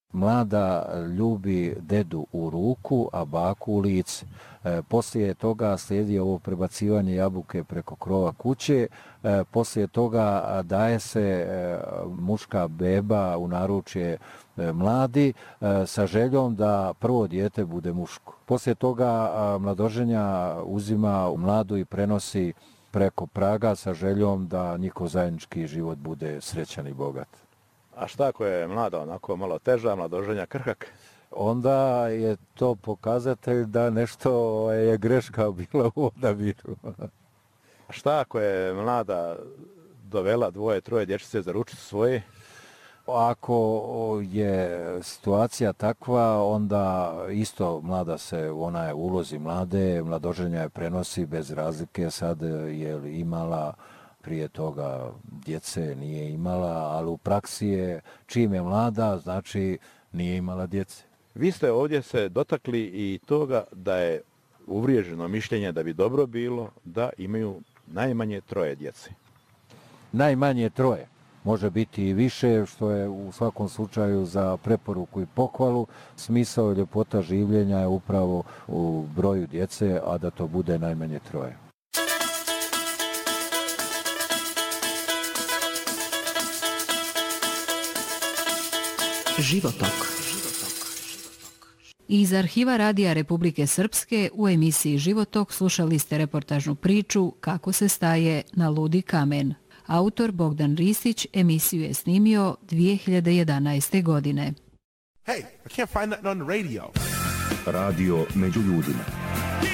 Mlada ljubi dedu u ruku, a baku u lice. Poslije toga slijedi ovo prebacivanje jabuke preko krova kuće. Poslije toga daje se muška beba u naručje mladi sa željom da prvo dijete bude muško. Poslije toga mladoženja uzima mladu i prenosi preko praga sa željom da njihov zajednički život bude srećan i bogat. A šta ako je mlada onako malo teža, mladoženja krhak? Onda je to pokazatelj da nešto je greška bila u odabiru. A šta ako je mlada dovela 2-3 dječice za ručicu svoje? Ako je situacija takva, onda isto mlada se, ona je u ulozi mlade, mladoženja je prenosi bez razlike sad je imala prije toga djece, nije imala, ali u praksi je čim je mlada, znači nije imala djece. Vi ste ovdje se dotakli i toga da je uvriježeno mišljenje da bi dobro bilo da imaju najmanje 3 djece. Najmanje 3. Može biti i više, što je u svakom slučaju za preporuku i pohvalu. Smisao i ljepota življenja je upravo u broju djece, a da to bude najmanje 3. Životok. Iz arhiva Radija Republike Srpske u emisiji Životok slušali ste reportažnu priču Kako se staje na ludi kamen. Autor Bogdan Ristić emisiju je snimio 2011. godine. Hey, I can't find that on the radio. Radio među ljudima.